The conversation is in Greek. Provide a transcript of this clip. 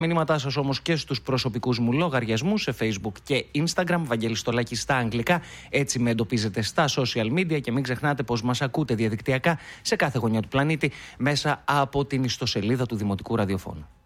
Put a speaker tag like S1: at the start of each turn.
S1: Μηνύματά σας όμως και στους προσωπικούς μου λογαριασμούς σε Facebook και Instagram, Βαγγέλης Στολάκης στα αγγλικά. Έτσι με εντοπίζετε στα social media και μην ξεχνάτε πως μας ακούτε διαδικτυακά σε κάθε γωνιά του πλανήτη μέσα από την ιστοσελίδα του Δημοτικού Ραδιοφώνου.